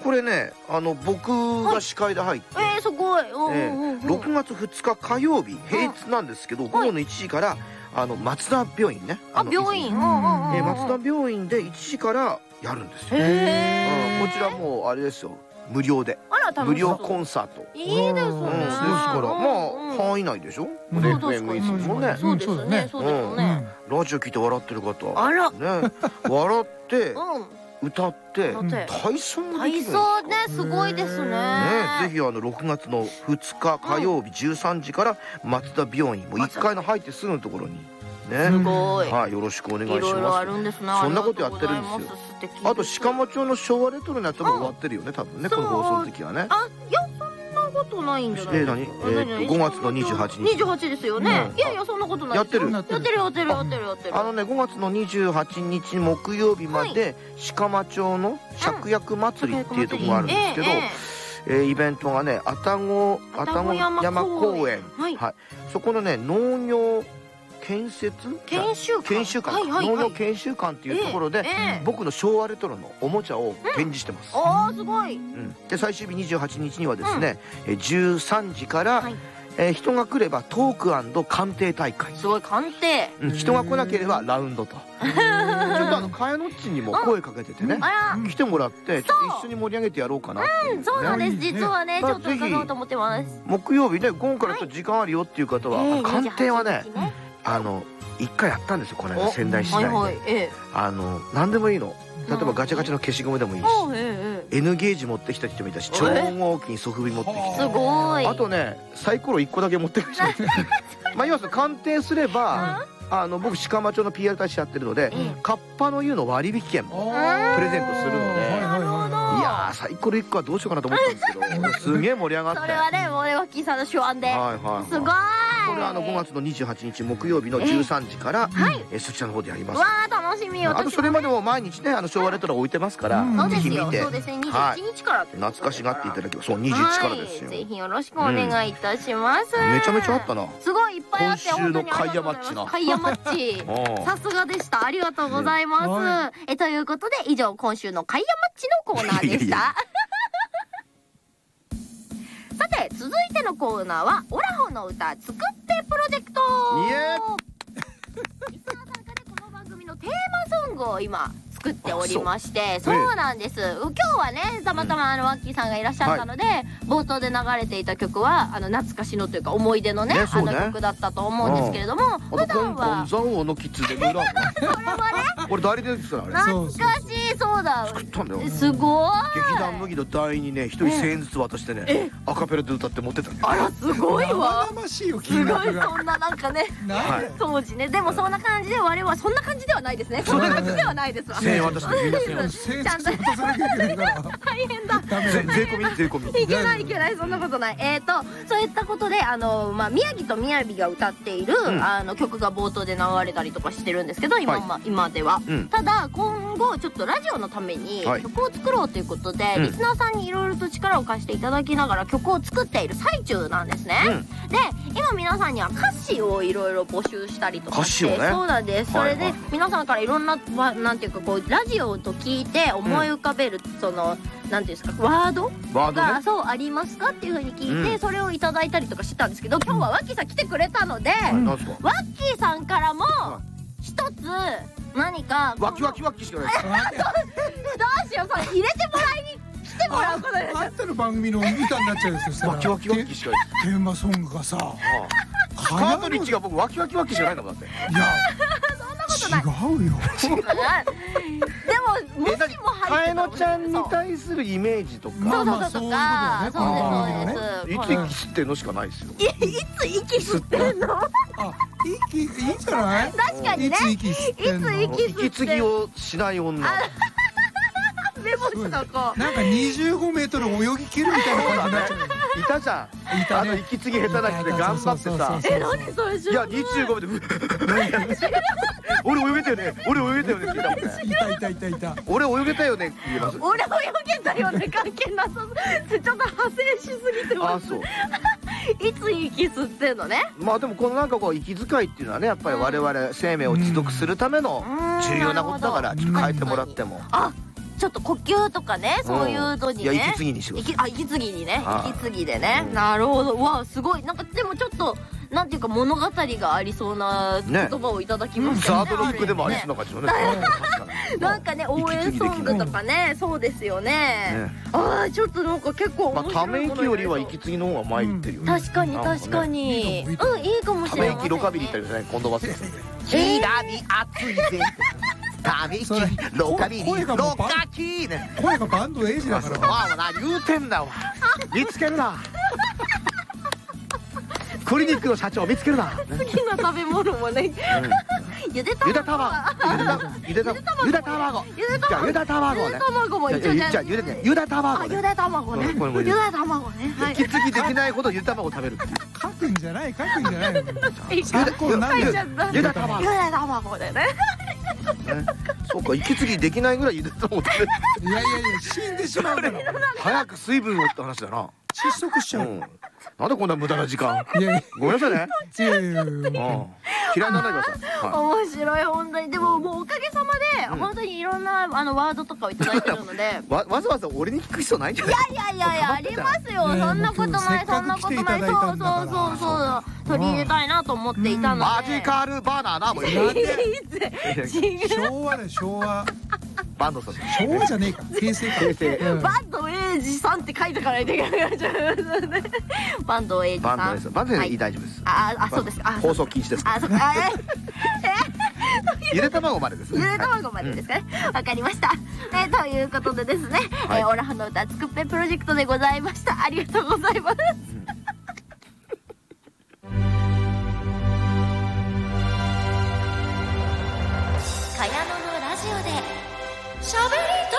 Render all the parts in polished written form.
これね僕が司会で入って、 すごい。 6月2日火曜日平日なんですけど、午後の1時から松田病院ね、 病院、 松田病院で1時からやるんですよ。こちらもうあれですよ、無料で、無料コンサート。 いいですね。 ですからまあ範囲内でしょ。FM いつもね。 そうですね。そうですね。 ラジオ聞いて笑ってる方あらね、笑って歌って体操もできるんですよ。 体操ね、すごいですね。 ぜひ6月の2日火曜日13時から松田病院、もう1階の入ってすぐのところにね、 すごい。 はい、よろしくお願いします。 いろいろあるんですね。 そんなことやってるんですよ。あと鹿間町の昭和レトロのやつも終わってるよね、多分ね、この放送の時はね。 いや、そんなことないんじゃないですか。 5月の28日。 28ですよね。いやいや、そんなことないですよ。やってる。 5月の28日木曜日まで鹿間町の芍薬祭りっていうところがあるんですけど、イベントがね、愛宕山公園、そこのね、農業研修館、農業研修館っていうところで僕の昭和レトロのおもちゃを展示してます。 すごい。 で最終日28日にはですね、13時から人が来ればトーク&鑑定大会。 すごい、鑑定。 人が来なければラウンドと。ちょっとかやのっちにも声かけててね、来てもらってちょっと一緒に盛り上げてやろうかなって。 そうなんです。実はね、ちょっと伺おうと思ってます。 木曜日ね、午後からちょっと時間あるよっていう方は鑑定はね、一回やったんですよ、この間仙台市内で。何でもいいの。例えばガチャガチャの消しゴムでもいいし、N ゲージ持ってきた人もいたし、超合金ソフビ持ってきて、 すごい。 あとねサイコロ1個だけ持ってくる人いて、まあ要するに鑑定すれば僕鹿間町の PR 大使やってるので、カッパの湯の割引券もプレゼントするので、いやサイコロ1個はどうしようかなと思ったんですけど、すげえ盛り上がって。 それはね、もうね、ワッキーさんの手腕で。すごい。 これ5月の28日木曜日の13時からそちらの方でやります。 わあ、楽しみよ。 あとそれまでも毎日ね昭和レトロ置いてますから、ぜひ見て、 そうですね、21日から懐かしがっていただければ。そう、21日からですよ。 ぜひよろしくお願いいたします。 めちゃめちゃあったな。 すごいいっぱいあって、 今週のカイヤマッチな。 カイヤマッチ、さすがでした。ありがとうございます。ということで以上、今週のカイヤマッチのコーナーでした。さて、続いてのコーナーはオラホの歌作ってプロジェクト。リスナー参加でこの番組のテーマソングを今作っておりまして、そうなんです。今日はね、たまたまワッキーさんがいらっしゃったので、冒頭で流れていた曲は懐かしのというか思い出のね、曲だったと思うんですけれども、普段はザオのキッズで裏それはね、これ誰でですか、あれ懐かしい。そうだ、 作ったんだよ。 すごい。 劇団麦の第2ね、1人1000円ずつ渡してね、アカペラで歌って持ってたんだよ。 あら、すごいわ。 すごい、 そんななんかね、当時ね。でもそんな感じで、我々はそんな感じではないですね。そんな感じではないですわ。 1000円渡してみんな1000円ちゃんと大変だ。 税込みいけないいけない、そんなことない。そういったことで宮城と雅が歌っている曲が冒頭で流れたりとかしてるんですけど、今では。ただ今後ちょっとラジオのために曲を作ろうということで、リスナーさんにいろいろと力を貸していただきながら曲を作っている最中なんですね。で、今皆さんには歌詞をいろいろ募集したりとかして、そうなんです。それで皆さんからいろんななんていうか、こうラジオと聞いて思い浮かべるそのなんていうんですか、ワードがそうありますかっていう風に聞いて、それをいただいたりとかしてたんですけど、今日はワッキーさん来てくれたので、ワッキーさんからも一つ何かワキワキワキしかないです。 どうしよう、それ入れてもらいに来てもらうことです。 あんたの番組の歌になっちゃうですよ。 ワキワキワキしかないです。 テーマソングがさ、 カートリッジが僕ワキワキワキしかないのだって。いや、 そんなことない。 違うよ。 でももしもかえのちゃんに対するイメージとか、 そうですそうです。 いつ息吸ってんのしかないですよ。 いつ息吸ってんの？ いいんじゃない？ 確かにね。いつ息吸ってんの？ 息継ぎをしない女。 メモしとこう。 なんか25メートル泳ぎ切るみたいな感じになっちゃう。 いたじゃん。息継ぎ下手な人で頑張ってさ。 何それ？ いや25メートル。俺泳げたよね。俺泳げたよねって言ったもんね。 いた。 俺泳げたよねって言います。 俺泳げたよね関係なさそう。ちょっと派生しすぎてます。 そう。 いつ息吸ってんのね。 まあでもこのなんかこう息遣いっていうのはね、やっぱり我々生命を持続するための重要なことだから、ちょっと変えてもらっても。 ちょっと呼吸とかね、そういうのにね。 いや息継ぎにしてください。 息継ぎにね、息継ぎでね。なるほど。わあすごい。なんかでもちょっとなんていうか物語がありそうな言葉をいただきましたね。 ザードロックでもありそうな感じのね。 なんかね応援ソングとかね、そうですよね。ああちょっとなんか結構面白い。 ため息よりは息継ぎの方が前いってるよね。 確かに確かに。うんいいかもしれない。 ため息ロカビリーって言ったりね、近藤バスです。ひらび熱いぜ。ため息ロカビリーロカキーね。 声がバンドエイジだから。 わあ何言うてんだわ。見つけるな。クリニックの社長見つけるな。 好きな食べ物もね。ゆで卵。 ゆで卵。ゆで卵。ゆで卵ね。 卵も一緒じゃん。 じゃあゆで卵ね。 ゆで卵ね。ゆで卵ね。 息継ぎできないほどゆで卵食べる。 書くんじゃない書くんじゃない。 書いちゃった。 ゆで卵。 ゆで卵でね。 そうか息継ぎできないぐらいゆで卵食べる。 いやいやいや死んでしまうから。 早く水分をって話だな。 窒息しちゃう。 なんでこんな無駄な時間。 いやいやごめんなさいね。 いやいやいや。 嫌いにならないでください。 面白い本当に。でももうおかげさまで本当にいろんなワードとかをいただいてるので。 わざわざ俺に聞く必要ないんじゃない。 いやありますよ。そんなことないそんなことない。そう取り入れたいなと思っていたので。 マジカルバナナもいい。 昭和で昭和。 バンドさん。 昭和じゃねえか。平成か。 平成。 バンドエイジさんって書いてからいといけない。バンドエイジさん。 バンドエイジ大丈夫です。 あそうです。 放送禁止です。 あそっか。 ゆで卵までですね。 ゆで卵までですかね。わかりました。ということでですね、オラハの歌つくっぺプロジェクトでございました。ありがとうございます。かやののラジオでしゃべりた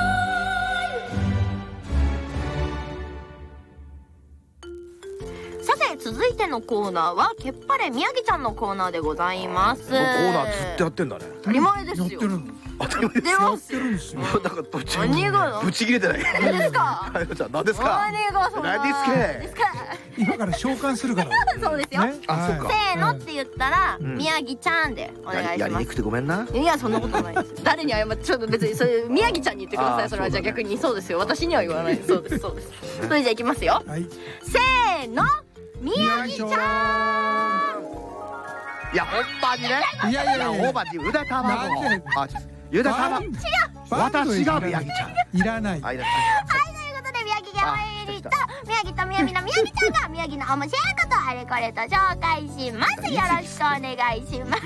い。さて続いてのコーナーはけっぱれ宮城ちゃんのコーナーでございます。 コーナーずっとやってんだね。 当たり前ですよ。 やってるの。 当たり前です。 出ますよ。 なんか途中何がぶち切れてない。 何ですか。 かよちゃん何ですか。 何がそんな。 何ですか。 今から召喚するから。 そうですよ。 あ、そうか。 せーのって言ったら宮城ちゃんでお願いします。 やりにくくてごめんな。 いやそんなことないです。誰に謝ってちょっと別にそれ宮城ちゃんに言ってください。それはじゃあ逆にそうですよ。私には言わないです。そうですそうです。それじゃあいきますよ。せーの宮城ちゃん。 いやほんまにね。 いやいやほんまにゆで卵。あ、ゆで卵。私が宮城ちゃん。 いらない。 はいということで宮城がおいりと宮城と宮城の宮城ちゃんが宮城の面白いことあれこれと紹介します。よろしくお願いします。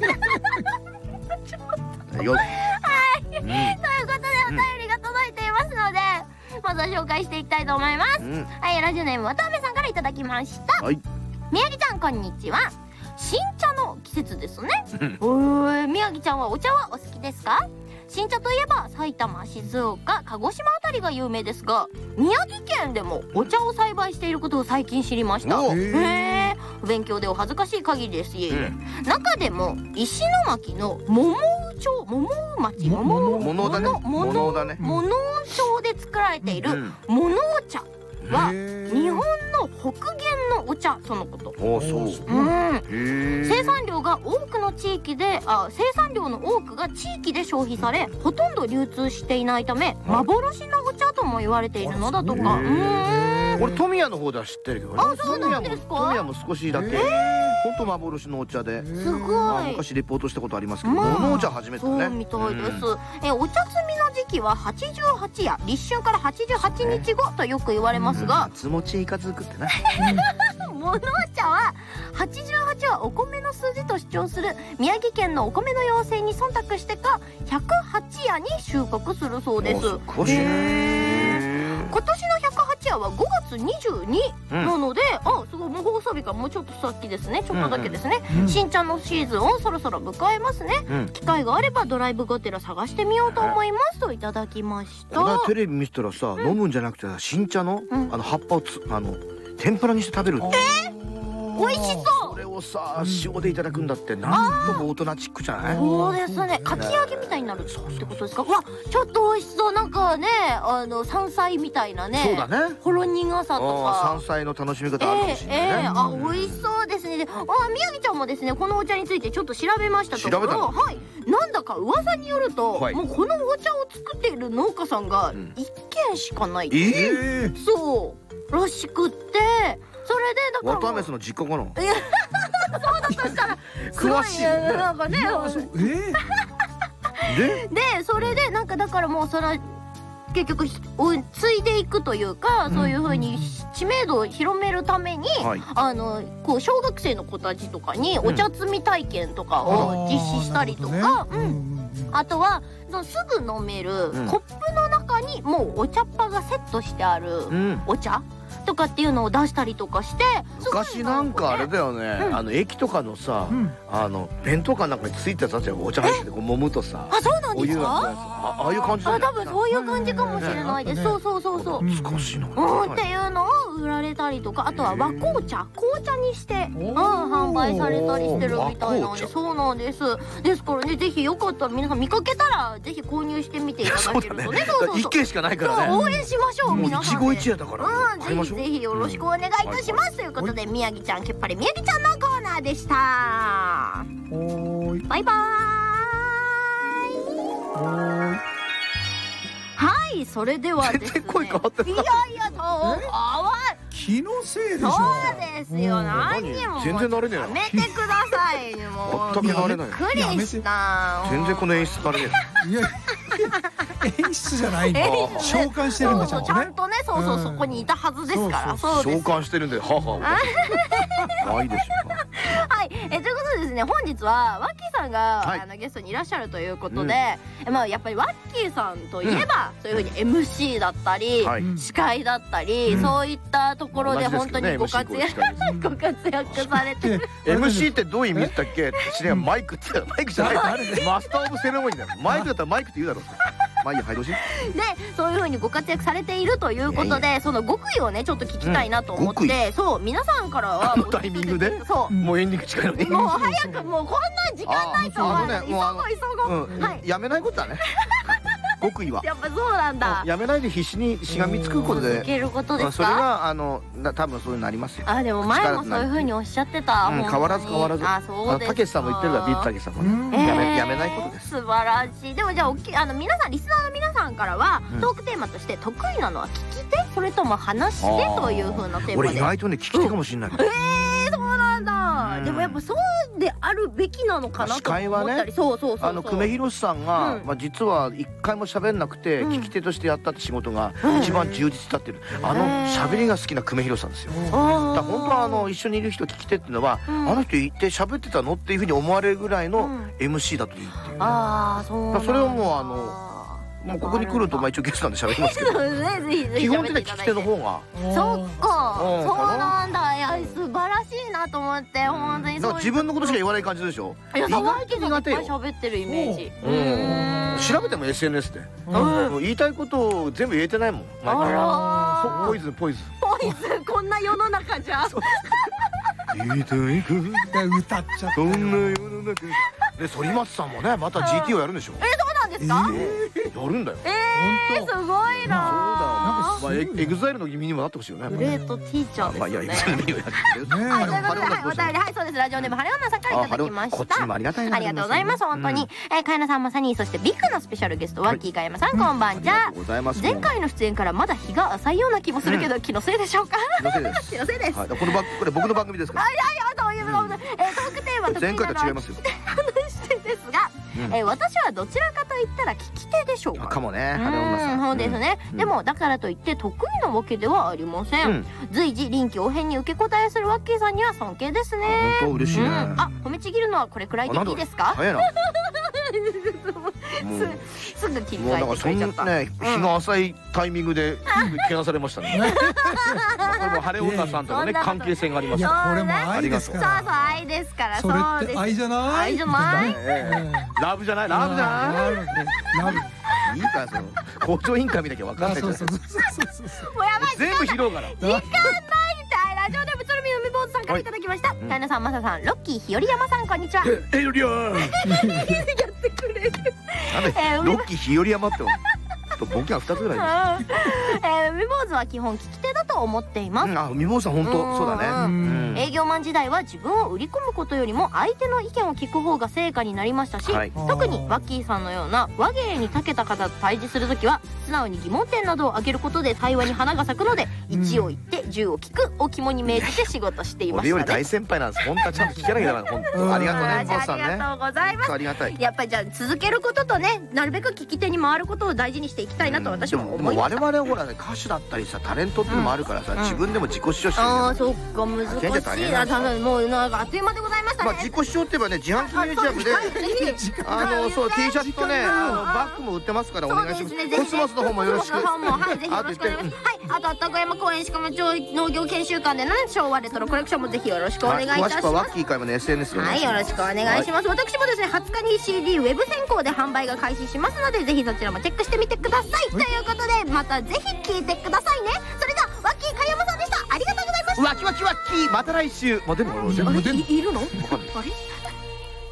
はい。ということでお便りが届いていますのでまずは紹介していきたいと思います。はい、ラジオネーム渡辺さんからいただきました。宮城ちゃんこんにちは。新茶の季節ですね。宮城ちゃんはお茶はお好きですか？新茶といえば埼玉、静岡、鹿児島あたりが有名ですが宮城県でもお茶を栽培していることを最近知りました。お勉強でお恥ずかしい限りです。中でも石巻の桃町桃町桃だね。 桃町で作られている桃茶は日本の北限のお茶そのこと。生産量が多くの地域で生産量の多くが地域で消費されほとんど流通していないため幻のお茶とも言われているのだとか。 俺富谷の方では知ってるけどね。 あ、そうなんですか。 富谷も少しだけ本当幻のお茶で、 すごい昔レポートしたことありますけど、桃お茶初めてね。 そうみたいです。お茶摘みの時期は88夜、立春から88日後とよく言われますが、 夏持ちいかずくってな。 物茶は88はお米の数字と主張する宮城県のお米の要請に忖度してか108夜に収穫するそうです。今年の108夜は5月22なので、すごいもう放送日からもうちょっと先ですね。ちょっとだけですね。新茶のシーズンをそろそろ迎えますね。機会があればドライブがてら探してみようと思いますといただきました。 テレビ見せたらさ、飲むんじゃなくて新茶の葉っぱを天ぷらにして食べるって。 美味しそう。 それをさ塩でいただくんだって、なんとも大人チックじゃない。 そうですね。かき揚げみたいになるってことですか。わ、ちょっと美味しそう。なんかね、山菜みたいなね。 そうだね。 ほろ苦さとか山菜の楽しみ方あるかもしれないね。 美味しそうですね。 で宮城ちゃんもですねこのお茶についてちょっと調べましたところ、はい、なんだか噂によると、もうこのお茶を作っている農家さんが1軒しかない、そうらしくって、それでだからわたあめすの実家かな。 そうだとしたら詳しいよね。 なんかね。でそれでなんかだからもうそれ結局継いでいくというか、そういう風に知名度を広めるために、こう小学生の子たちとかにお茶摘み体験とかを実施したりとか、あとはすぐ飲めるコップの中にもうお茶っ葉がセットしてあるお茶とかっていうのを出したりとかして、 昔なんかあれだよね、駅とかのさ、弁当かなんかについてたやつよ、お茶入っててこう揉むとさ、 あ、そうなんですか？ ああいう感じだね。 多分そういう感じかもしれないです。そうそうそうそう。 難しいな。 っていうのを売られたりとか、あとは和紅茶、紅茶にして販売されたりしてるみたいなんで、そうなんです。ですからね、ぜひよかったら皆さん見かけたらぜひ購入してみていただけるとね。そうそうそう。 一軒しかないからね。 応援しましょう皆さん。 一期一会だから。 ぜひよろしくお願いいたします。ということで、宮城ちゃんけっぱり宮城ちゃんのコーナーでした。バイバーイ。はい、それではですね。 全然声変わってない。 いやいや、 気のせいでしょ。 そうですよ。何にも全然慣れねえな。 やめてください。もう全く慣れない。 びっくりした。 全然この演出慣れねえ。いや演出じゃないんだ。召喚してるんだ。ちゃんとね。 そうそう、そこにいたはずですから。そうです。 召喚してるんで、はは。いいでしょ。 はい、ということでですね、本日はワッキーさんがゲストにいらっしゃるということで、まあやっぱりワッキーさんといえばそういう風に MC だったり司会だったり、そういったところで本当にご活躍されて。 MC ってどういう意味だったっけ？マイクってマイクじゃない。マスターオブセレモニーだよ。マイクだったらマイクって言うだろう。まあいいや、はい、どうし。で、 そういう風にご活躍されているということで、その極意をねちょっと聞きたいなと思って、そう皆さんからはこのタイミングで、そうもうエンディング近いのに、 もう早く、もうこんな時間ないと思う。急ご。 やめないことだね。極意はやっぱそうなんだ。 やめないで必死にしがみつくことで続けることですか？ それが多分そういうなりますよ。 あ、でも前もそういう風におっしゃってた。 変わらず変わらず。 あ、そうですか。 たけしさんも言ってるから、ビートたけしさんもね、やめないことです。 素晴らしい。でもじゃあ皆さん、リスナーの皆さんからはトークテーマとして得意なのは聞き手、それとも話し手という風なテーマで。 俺意外とね聞き手かもしれない。 そうなんだ。でもやっぱそうであるべきなのかなと思ったり。そうそうそう。 久米宏さんが実は一回も喋んなくて聞き手としてやったって仕事が一番充実したっていう、喋りが好きな久米宏さんですよ。だから本当は一緒にいる人聞き手っていうのは、あの人いて喋ってたのっていうふうに思われるぐらいの MC だといいっていう。ああ、そう。それをもうここに来ると一応ゲストなんで喋りますけど、基本的には聞き手の方が。 そっか、そうなんだ。いや、素晴らしいなと思って、本当に。 自分のことしか言わない感じでしょ。 いや、爽やかにいっぱい喋ってるイメージ。 調べても SNS で言いたいことを全部言えてないもん。ポイズンポイズンこんな世の中じゃ。 言いたいこと歌っちゃった。 そんな世の中で、反町さんもねまた GT をやるんでしょ。 そうなんですか？ やるんだよ。 すごいな。 そうだよ。エグザイルの意味にもなってほしいよね。 グレートティーチャーですね。 いや、エグザイルの意味をやってる。 はい、ということで、お便り、はい、そうです。ラジオネームハレオンナさんからいただきました。 こっちにもありがたいな。 ありがとうございます。本当に。かやなさん、まさに、そしてビッグなスペシャルゲストワッキーかやまさん、こんばんじゃ。前回の出演からまだ日が浅いような気もするけど、気のせいでしょうか？気のせいです。気のせいです。 これ僕の番組ですから。 いやいや、そういうこと。トークテーマと前回と違いますよ。 ですが、私はどちらかと言ったら聞き手でしょうか。 かもね。 そうですね。でもだからといって得意なわけではありません。随時臨機応変に受け答えするワッキーさんには尊敬ですね。 本当嬉しいね。 あ、褒めちぎるのはこれくらいでいいですか？ 早いな。 すぐ切り替えてくれちゃった。 日が浅いタイミングでけなされましたね。これもハレオンナさんとのね関係性があります。 いや、これも愛ですから。 そうそう、愛ですから。 それって愛じゃない？ 愛じゃない？ ラブじゃない？ラブじゃない？ラブ。いいか、その工場委員会見なきゃ分かんないじゃない。もうやばい。 全部拾うから。 時間ないみたい。ラジオネームつるみのみ坊主さんからいただきました。かやなさん、まささん、ロッキーひよりやまさん、こんにちは。 ひよりややってくれる。 なんでロッキーひよりやまってボケが2つぐらいです。 み坊坊主は基本聞き手だと思っています。 あ、海坊主は本当そうだね。 営業マン時代は自分を売り込むことよりも相手の意見を聞く方が成果になりましたし、特にワッキーさんのような話芸に長けた方と対峙するときは素直に疑問点などを挙げることで対話に花が咲くので、1を言って10を聞くを肝に銘じて仕事していましたね。 俺より大先輩なんです。本当はちゃんと聞かなきゃダメだ。本当ありがとうね、坊主さんね。 ありがとうございます。 ありがたい。 やっぱりじゃあ続けることとね、なるべく聞き手に回ることを大事にしていきたいなと私も思いました。 でも我々はほらね、歌手だったりさ、タレントっていうのもあるからさ、自分でも自己主張してる。 ああ、そっか、難しいな。もうなんかあっという間でございましたね。 自己主張って言えばね、自販機ミュージアムでそう T シャツとね、バッグも売ってますからお願いします。コスモスの方もよろしく。 はい、ぜひよろしくお願いします。はい、あと愛宕山公園鹿町農業研修館での昭和レトロコレクションもぜひよろしくお願いいたします。 詳しくはワッキー会もね SNS で。 はい、よろしくお願いします。私もですね、20日に CD ウェブ先行で販売が開始しますので、ぜひそちらもチェックしてみてください。ということで、またぜひ聞いてくださいね。それではワッキー加山さんでした。ありがとうございました。 ワキワキワッキー、また来週。でもいるの？あれ？